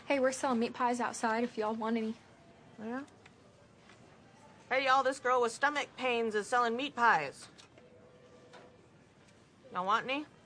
Hey, we're selling meat pies outside if y'all want any. Yeah? Hey, y'all, this girl with stomach pains is selling meat pies. Y'all want any?